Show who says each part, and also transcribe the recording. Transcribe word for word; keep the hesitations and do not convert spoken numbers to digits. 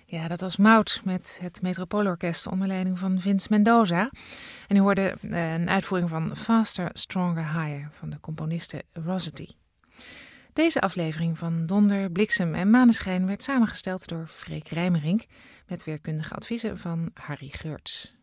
Speaker 1: Ja, dat was Mout met het Metropoolorkest onder leiding van Vince Mendoza. En u hoorde een uitvoering van Faster, Stronger, Higher van de componiste Rossetti. Deze aflevering van Donder, Bliksem en Maneschijn werd samengesteld door Freek Rijmerink met weerkundige adviezen van Harry Geurts.